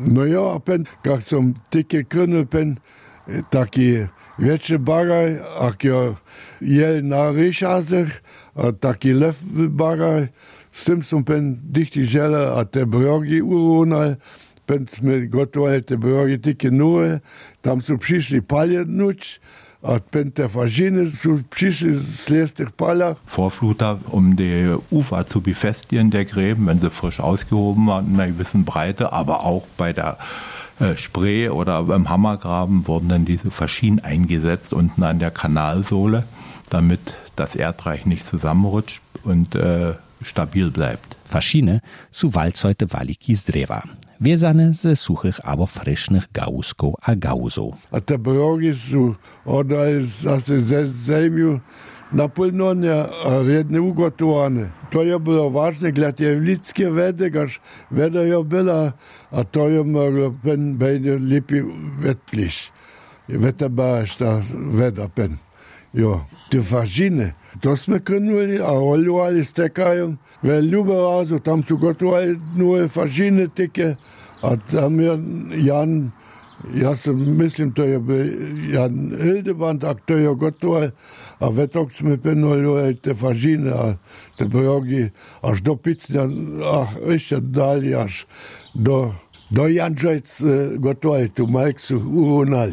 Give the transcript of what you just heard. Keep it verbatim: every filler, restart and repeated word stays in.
No jo, pen, kak som tike krenu pen, taki veće bagaj, ak jo jel na ryšazech, a taki lev bagaj, s tym som pen dichti žele, a te brogi urunal, pen sme gotovali te brogi tike nure, tam su přišli palje nuč, a pen te Faschine su přišli z lestich palach. Vorfluter, um die Ufer zu befestigen, der Gräben, wenn sie frisch ausgehoben waren, in einer gewissen Breite, aber auch bei der äh, Spree oder beim Hammergraben wurden dann diese Faschinen eingesetzt unten an der Kanalsohle, damit das Erdreich nicht zusammenrutscht und äh, stabil bleibt. Faschine su valcojte valiki z dreva. Vezane ze suchych abo frišnych gałusków a gałuzów. A te brogi su odali zase ze zemlju naplnjene, a redne ugotovane. To je bilo važno, gled je lidske vede, kaž veda je bila, a to je moglo pen bejne lipi vetliš. Vete baš ta veda pen. Jo, te Faschine, to sme krenuli, a oljuvali stekajom. Ve Ljuberazu, tam su gotovali nove Faschine tike, a tam je Jan, ja sam mislim, to je Jan Hildeband, a to je gotoval, a vetok sme penuli te Faschine, a te brogi, až do Picnja, a ještě dalje, až do, do Janžajc gotovali, tu Majksu urunali.